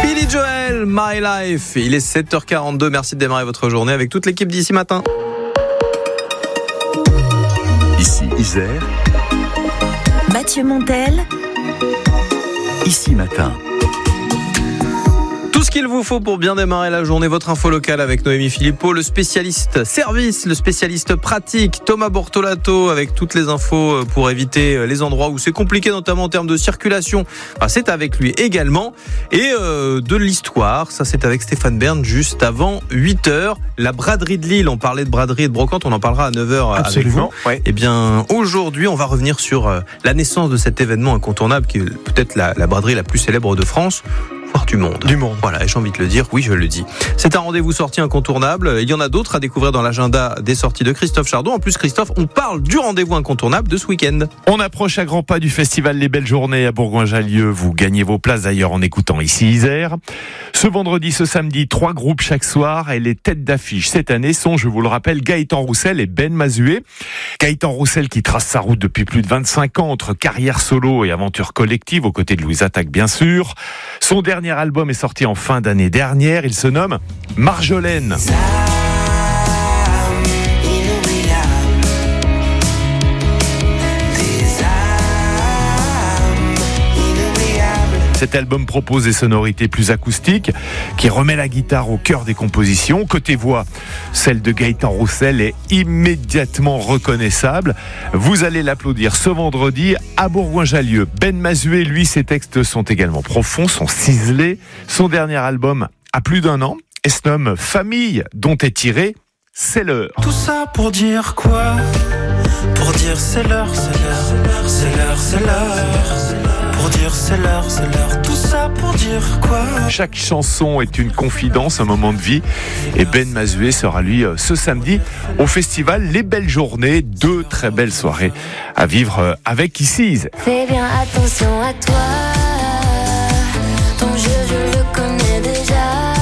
Billy Joel, My Life. Il est 7h42. Merci de démarrer votre journée avec toute l'équipe d'ici matin. Ici Isère. Mathieu Montel. Ici matin. Tout ce qu'il vous faut pour bien démarrer la journée, votre info locale avec Noémie Philippot, le spécialiste service, le spécialiste pratique, Thomas Bortolato, avec toutes les infos pour éviter les endroits où c'est compliqué, notamment en termes de circulation. C'est avec lui également. Et de l'histoire, ça c'est avec Stéphane Bern juste avant 8h. La braderie de Lille, on parlait de braderie et de brocante, on en parlera à 9h Absolument, avec vous. Ouais. Eh bien, aujourd'hui, on va revenir sur la naissance de cet événement incontournable qui est peut-être la braderie la plus célèbre de France. Du monde. Voilà, j'ai envie de le dire, oui je le dis. C'est un rendez-vous sortie incontournable. Il y en a d'autres à découvrir dans l'agenda des sorties de Christophe Chardon. En plus, Christophe, on parle du rendez-vous incontournable de ce week-end. On approche à grands pas du festival Les Belles Journées à Bourgoin-Jallieu. Vous gagnez vos places d'ailleurs en écoutant Ici Isère. Ce vendredi, ce samedi, 3 groupes chaque soir et les têtes d'affiche cette année sont, je vous le rappelle, Gaëtan Roussel et Ben Mazué. Gaëtan Roussel qui trace sa route depuis plus de 25 ans entre carrière solo et aventure collective aux côtés de Louise Attaque bien sûr. Son dernier album est sorti en fin d'année dernière. Il se nomme Marjolaine. Cet album propose des sonorités plus acoustiques qui remet la guitare au cœur des compositions. Côté voix, celle de Gaëtan Roussel est immédiatement reconnaissable. Vous allez l'applaudir ce vendredi à Bourgoin-Jallieu. Ben Mazué, lui, ses textes sont également profonds, sont ciselés. Son dernier album a plus d'1 an et se nomme Famille, dont est tiré C'est l'heure. Tout ça pour dire quoi? Pour dire c'est l'heure, c'est l'heure, c'est l'heure, c'est l'heure. Pour dire c'est l'heure, tout ça pour dire quoi? Chaque chanson est une confidence, un moment de vie. Et Ben Mazué sera lui ce samedi au festival Les Belles Journées. 2 très belles soirées à vivre avec Ici. Fais bien attention à toi. Ton jeu, je le connais déjà.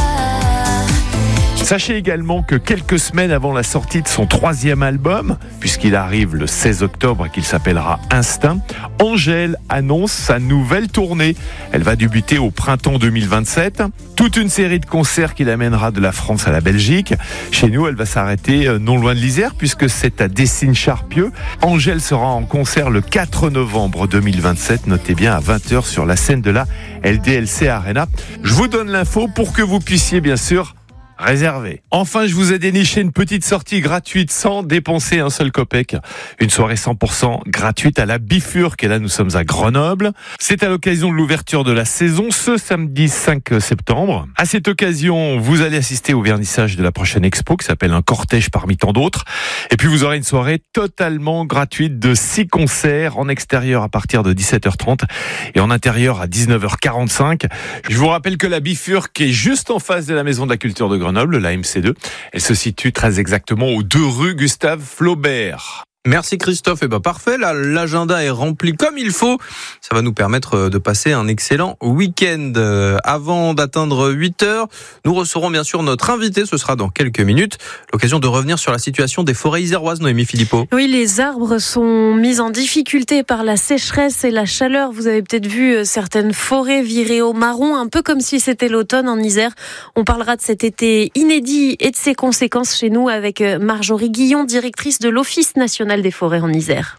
Sachez également que quelques semaines avant la sortie de son 3e album, puisqu'il arrive le 16 octobre et qu'il s'appellera Instinct, Angèle annonce sa nouvelle tournée. Elle va débuter au printemps 2027. Toute une série de concerts qui l'amènera de la France à la Belgique. Chez nous, elle va s'arrêter non loin de l'Isère, puisque c'est à Dessines-Charpieu. Angèle sera en concert le 4 novembre 2027. Notez bien à 20h sur la scène de la LDLC Arena. Je vous donne l'info pour que vous puissiez bien sûr réservé. Enfin, je vous ai déniché une petite sortie gratuite sans dépenser un seul copec. Une soirée 100% gratuite à la Bifurque. Et là, nous sommes à Grenoble. C'est à l'occasion de l'ouverture de la saison, ce samedi 5 septembre. À cette occasion, vous allez assister au vernissage de la prochaine expo qui s'appelle Un cortège parmi tant d'autres. Et puis, vous aurez une soirée totalement gratuite de 6 concerts en extérieur à partir de 17h30 et en intérieur à 19h45. Je vous rappelle que la Bifurque est juste en face de la Maison de la Culture de Grenoble, la MC2. Elle se situe très exactement aux 2 rue Gustave Flaubert. Merci Christophe, et parfait, là, l'agenda est rempli comme il faut, ça va nous permettre de passer un excellent week-end. Avant d'atteindre 8h, nous recevrons bien sûr notre invité, ce sera dans quelques minutes, l'occasion de revenir sur la situation des forêts iséroises, Noémie Philippot. Oui, les arbres sont mis en difficulté par la sécheresse et la chaleur, vous avez peut-être vu certaines forêts virer au marron, un peu comme si c'était l'automne en Isère. On parlera de cet été inédit et de ses conséquences chez nous avec Marjorie Guillon, directrice de l'Office national des forêts en Isère.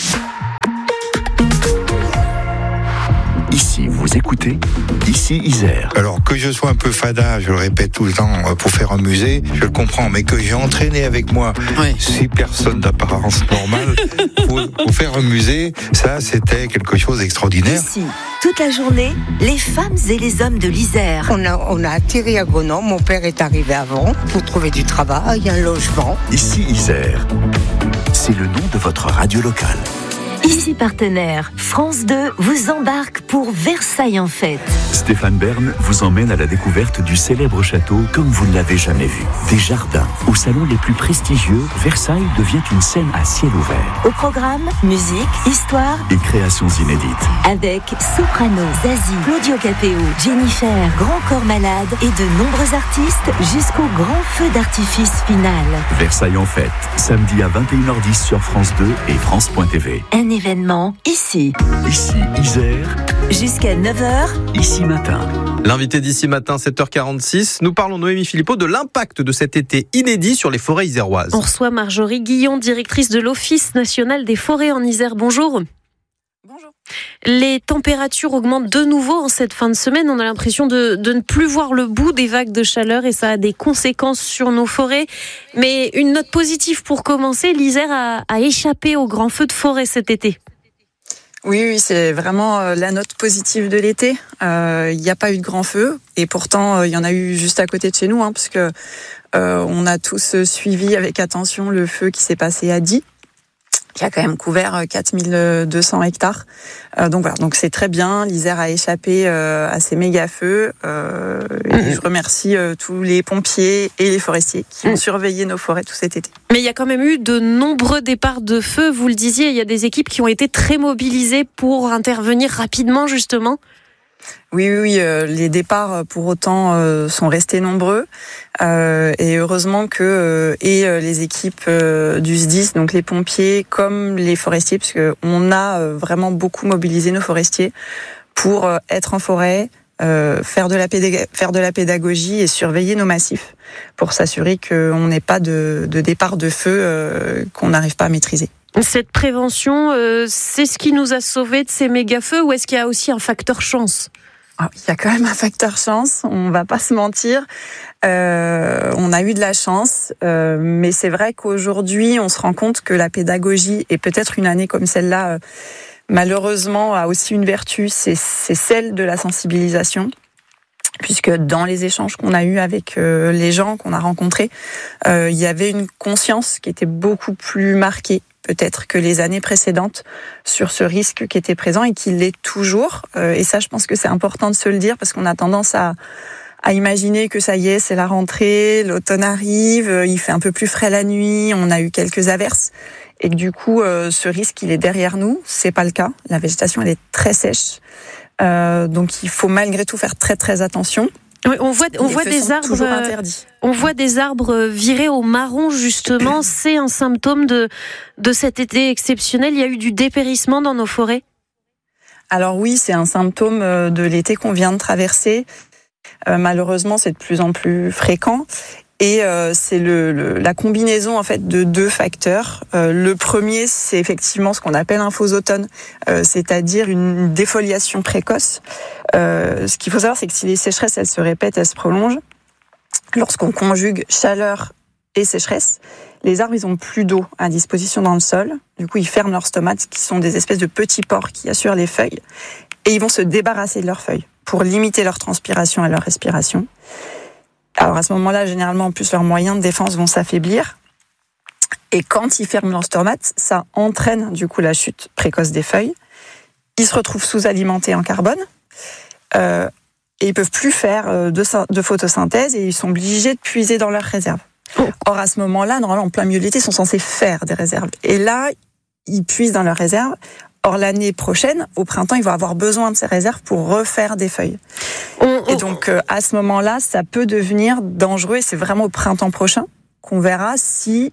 Ici, vous écoutez Ici Isère. Alors que je sois un peu fada, je le répète tout le temps, pour faire un musée, je le comprends, mais que j'ai entraîné avec moi 6 personnes d'apparence normale pour faire un musée, ça c'était quelque chose d'extraordinaire. Ici, toute la journée, les femmes et les hommes de l'Isère. On a atterri à Grenoble, mon père est arrivé avant pour trouver du travail, un logement. Ici Isère, c'est le nom de votre radio locale. Ici partenaire, France 2 vous embarque pour Versailles en fête. Stéphane Bern vous emmène à la découverte du célèbre château comme vous ne l'avez jamais vu. Des jardins aux salons les plus prestigieux, Versailles devient une scène à ciel ouvert. Au programme, musique, histoire et créations inédites. Avec Soprano, Zazie, Claudio Capéo, Jennifer, Grand Corps Malade et de nombreux artistes jusqu'au grand feu d'artifice final. Versailles en fête, samedi à 21h10 sur France 2 et France.tv. Un événement ici. Ici Isère. Jusqu'à 9h. Ici matin. L'invité d'ici matin, 7h46, nous parlons, Noémie Philippot, de l'impact de cet été inédit sur les forêts iséroises. On reçoit Marjorie Guillon, directrice de l'Office national des forêts en Isère. Bonjour. Bonjour. Les températures augmentent de nouveau en cette fin de semaine. On a l'impression de ne plus voir le bout des vagues de chaleur et ça a des conséquences sur nos forêts. Mais une note positive pour commencer, l'Isère a échappé aux grands feux de forêt cet été. Oui, c'est vraiment la note positive de l'été. Il n'y a pas eu de grand feu et pourtant il y en a eu juste à côté de chez nous, parce que on a tous suivi avec attention le feu qui s'est passé à Die, qui a quand même couvert 4200 hectares. Donc voilà, donc c'est très bien. L'Isère a échappé à ces méga feux. Et je remercie tous les pompiers et les forestiers qui ont surveillé nos forêts tout cet été. Mais il y a quand même eu de nombreux départs de feu. Vous le disiez, il y a des équipes qui ont été très mobilisées pour intervenir rapidement, justement. Oui, les départs pour autant sont restés nombreux et heureusement que les équipes du SDIS, donc les pompiers comme les forestiers, parce que on a vraiment beaucoup mobilisé nos forestiers pour être en forêt, faire de la pédagogie et surveiller nos massifs pour s'assurer qu'on n'ait pas de départ de feu qu'on n'arrive pas à maîtriser. Cette prévention, c'est ce qui nous a sauvés de ces méga-feux ou est-ce qu'il y a aussi un facteur chance ? Il y a quand même un facteur chance, on va pas se mentir. On a eu de la chance, mais c'est vrai qu'aujourd'hui, on se rend compte que la pédagogie, et peut-être une année comme celle-là, malheureusement, a aussi une vertu, c'est celle de la sensibilisation. Puisque dans les échanges qu'on a eus avec les gens qu'on a rencontrés, il y avait une conscience qui était beaucoup plus marquée peut-être que les années précédentes sur ce risque qui était présent et qui l'est toujours. Et ça, je pense que c'est important de se le dire parce qu'on a tendance à imaginer que ça y est, c'est la rentrée, l'automne arrive, il fait un peu plus frais la nuit, on a eu quelques averses et que du coup, ce risque, il est derrière nous. C'est pas le cas. La végétation, elle est très sèche. Donc il faut malgré tout faire très très attention. Oui, on voit des arbres. On voit des arbres virés au marron justement. C'est un symptôme de cet été exceptionnel. Il y a eu du dépérissement dans nos forêts. Alors oui, c'est un symptôme de l'été qu'on vient de traverser. Malheureusement, c'est de plus en plus fréquent. Et c'est la combinaison en fait de deux facteurs. Le premier, c'est effectivement ce qu'on appelle un faux automne, c'est-à-dire une défoliation précoce. Ce qu'il faut savoir, c'est que si les sécheresses, elles se répètent, elles se prolongent, lorsqu'on conjugue chaleur et sécheresse, les arbres, ils ont plus d'eau à disposition dans le sol. Du coup, ils ferment leurs stomates, qui sont des espèces de petits pores qui assurent les feuilles, et ils vont se débarrasser de leurs feuilles pour limiter leur transpiration et leur respiration. Alors à ce moment-là, généralement, en plus, leurs moyens de défense vont s'affaiblir. Et quand ils ferment leurs stomates, ça entraîne du coup la chute précoce des feuilles. Ils se retrouvent sous-alimentés en carbone et ils peuvent plus faire de photosynthèse et ils sont obligés de puiser dans leurs réserves. Or à ce moment-là, normalement, en plein milieu de l'été, ils sont censés faire des réserves. Et là, ils puisent dans leurs réserves. Or, l'année prochaine, au printemps, ils vont avoir besoin de ces réserves pour refaire des feuilles. Et donc, à ce moment-là, ça peut devenir dangereux et c'est vraiment au printemps prochain qu'on verra si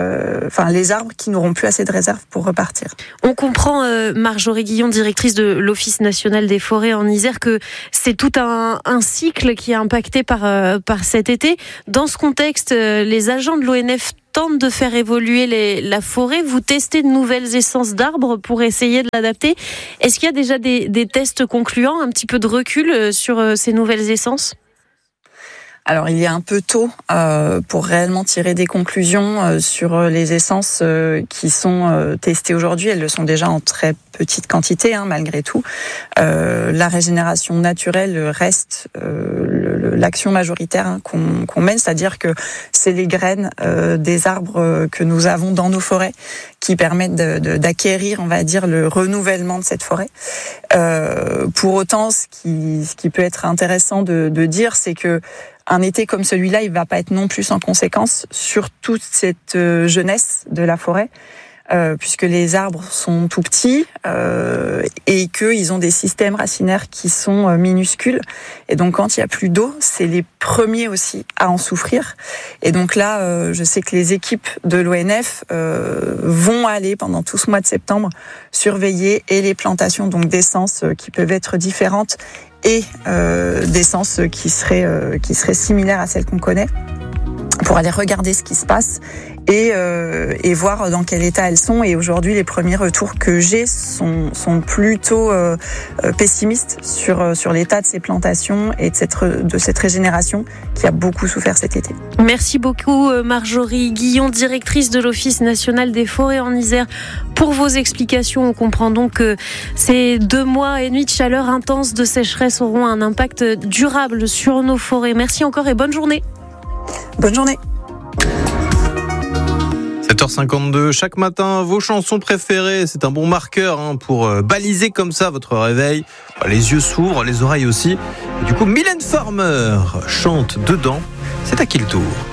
les arbres qui n'auront plus assez de réserves pour repartir. On comprend, Marjorie Guillon, directrice de l'Office national des forêts en Isère, que c'est tout un cycle qui est impacté par cet été. Dans ce contexte, les agents de l'ONF tentent de faire évoluer la forêt. Vous testez de nouvelles essences d'arbres pour essayer de l'adapter. Est-ce qu'il y a déjà des tests concluants, un petit peu de recul sur ces nouvelles essences ? Alors, il est un peu tôt pour réellement tirer des conclusions sur les essences qui sont testées aujourd'hui. Elles le sont déjà en très petite quantité, malgré tout. La régénération naturelle reste l'action majoritaire qu'on mène, c'est-à-dire que c'est les graines des arbres que nous avons dans nos forêts qui permettent d'acquérir, on va dire, le renouvellement de cette forêt. Pour autant, ce qui peut être intéressant de dire, c'est que un été comme celui-là, il va pas être non plus sans conséquence sur toute cette jeunesse de la forêt, puisque les arbres sont tout petits et qu'ils ont des systèmes racinaires qui sont minuscules. Et donc, quand il y a plus d'eau, c'est les premiers aussi à en souffrir. Et donc là, je sais que les équipes de l'ONF vont aller pendant tout ce mois de septembre surveiller et les plantations donc d'essences qui peuvent être différentes et d'essences qui seraient similaires à celles qu'on connaît, pour aller regarder ce qui se passe et voir dans quel état elles sont. Et aujourd'hui, les premiers retours que j'ai sont plutôt pessimistes sur l'état de ces plantations et de cette régénération qui a beaucoup souffert cet été. Merci beaucoup Marjorie Guillon, directrice de l'Office national des forêts en Isère, pour vos explications. On comprend donc que ces 2 mois et demi de chaleur intense, de sécheresse auront un impact durable sur nos forêts. Merci encore et bonne journée. Bonne journée. 7h52, chaque matin, vos chansons préférées, c'est un bon marqueur pour baliser comme ça votre réveil. Les yeux s'ouvrent, les oreilles aussi. Et du coup, Mylène Farmer chante dedans. C'est à qui le tour ?